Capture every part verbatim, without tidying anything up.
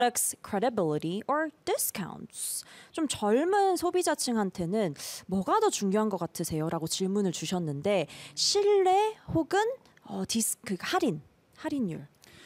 product's credibility or discounts. 좀 젊은 소비자층한테는 뭐가 더 중요한 것 같으세요? 라고 질문을 주셨는데 신뢰 혹은 어, 디스, 그 할인, 할인율.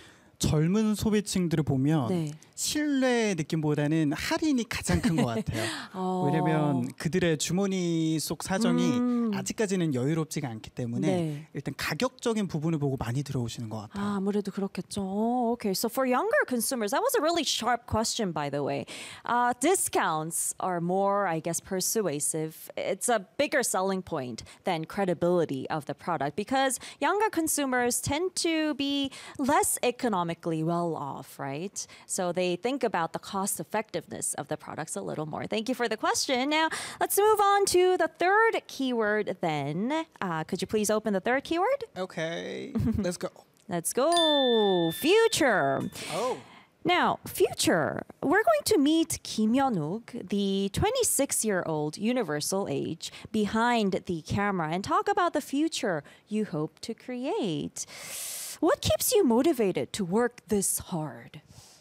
젊은 소비층들을 보면 네. 신뢰 느낌보다는 할인이 가장 큰 것 같아요. 어. 왜냐하면 그들의 주머니 속 사정이 음. 아직까지는 여유롭지가 않기 때문에 네. 일단 가격적인 부분을 보고 많이 들어오시는 것 같아요. 아, 아무래도 그렇겠죠. Oh, okay, so for younger consumers, that was a really sharp question, by the way. Uh, discounts are more, I guess, persuasive. It's a bigger selling point than credibility of the product because younger consumers tend to be less economically well off, right? So they think about the cost effectiveness of the products a little more. Thank you for the question. Now, let's move on to the third keyword then. Uh, could you please open the third keyword? Okay, let's go. Let's go. Future. Oh. Now, future. We're going to meet Kim Hyun-wook, the twenty-six-year-old universal age behind the camera, and talk about the future you hope to create. What keeps you motivated to work this hard?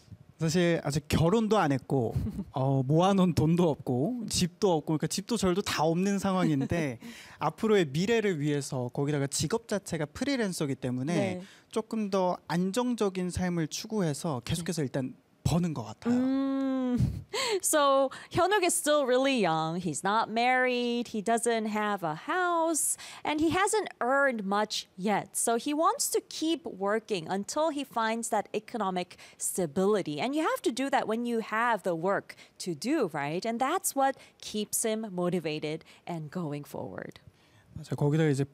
사실 아직 결혼도 안 했고 어, 모아놓은 돈도 없고 집도 없고 그러니까 집도 절도 다 없는 상황인데 앞으로의 미래를 위해서 거기다가 직업 자체가 프리랜서이기 때문에 네. 조금 더 안정적인 삶을 추구해서 계속해서 일단 버는 것 같아요. Mm. So Hyunwook is still really young. He's not married. He doesn't have a house, and he hasn't earned much yet. So he wants to keep working until he finds that economic stability. And you have to do that when you have the work to do, right? And that's what keeps him motivated and going forward. 맞아, 거기다 이제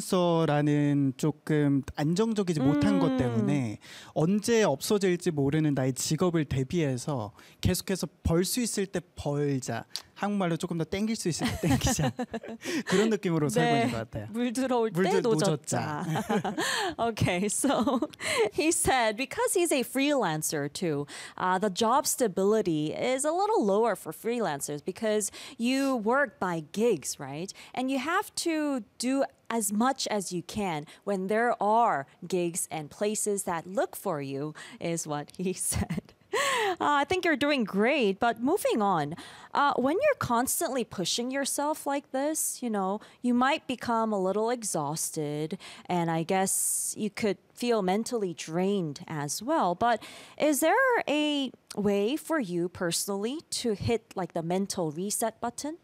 프리랜서라는 조금 안정적이지 못한 음. 것 때문에 언제 없어질지 모르는 나의 직업을 대비해서 계속해서 벌 수 있을 때 벌자. 한국말로 조금 더 땡길 수 있을 때 땡기자. 그런 느낌으로 살고 있는 것 같아요. 물 들어올 때 물 들- 노젓자. Okay, so he said because he's a freelancer too, uh, the job stability is a little lower for freelancers because you work by gigs, right? And you have to do as much as you can when there are gigs and places that look for you, is what he said. Uh, I think you're doing great, but moving on. Uh, when you're constantly pushing yourself like this, you know, you might become a little exhausted, and I guess you could feel mentally drained as well. But is there a way for you personally to hit like the mental reset button?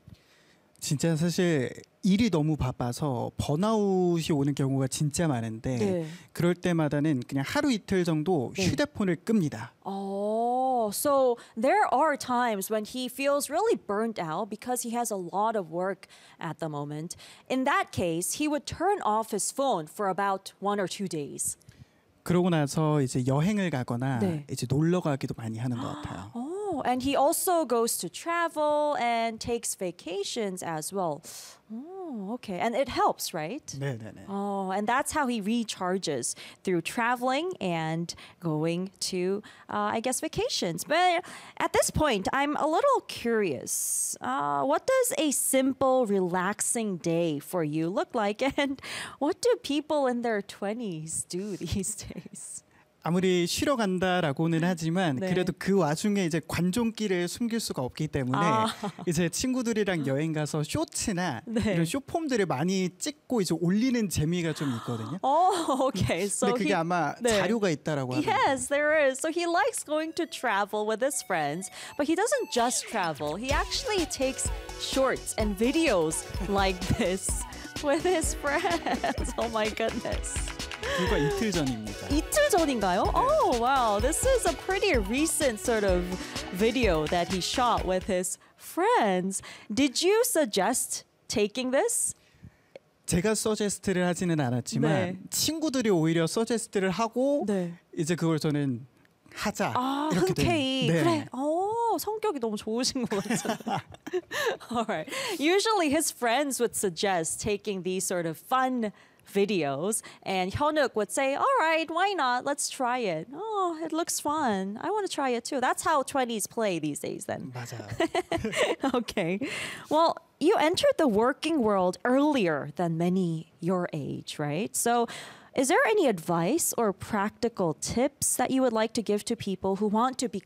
진짜 사실 일이 너무 바빠서 번아웃이 오는 경우가 진짜 많은데 네. 그럴 때마다는 그냥 하루 이틀 정도 네. 휴대폰을 끕니다. Oh, so there are times when he feels really burnt out because he has a lot of work at the moment. In that case, he would turn off his phone for about one or two days. 그러고 나서 이제 여행을 가거나 네. 이제 놀러 가기도 많이 하는 것 같아요. Oh, and he also goes to travel and takes vacations as well. Oh, okay. And it helps, right? 네네네. Oh, and that's how he recharges through traveling and going to, uh, I guess, vacations. But at this point, I'm a little curious. Uh, what does a simple, relaxing day for you look like? And what do people in their twenties do these days? 아무리 쉬러 간다라고는 하지만 네. 그래도 그 와중에 이제 관종기를 숨길 수가 없기 때문에 아. 이제 친구들이랑 여행 가서 쇼츠나 네. 이런 쇼폼들을 많이 찍고 이제 올리는 재미가 좀 있거든요. Oh, okay. So 근데 그게 he, 아마 네. 자료가 있다라고 하더라고요. Yes, there is. So he likes going to travel with his friends, but he doesn't just travel. He actually takes shorts and videos like this with his friends. Oh my goodness. 불과 이틀 전입니다. 이틀 전인가요? Oh, wow. This is a pretty recent sort of video that he shot with his friends. Did you suggest taking this? 제가 서제스트를 하지는 않았지만 네. 친구들이 오히려 서제스트를 하고 네. 이제 그걸 저는 하자 아, 이렇게 된. 흔쾌히. 네. 그래. 오, 성격이 너무 좋으신 것 같아요. All right. Usually his friends would suggest taking these sort of fun videos, and Hyunwook would say, all right, why not? Let's try it. Oh, it looks fun. I want to try it too. That's how twenties play these days then. 맞아요. Okay. Well, you entered the working world earlier than many your age, right? So is there any advice or practical tips that you would like to give to people who want to be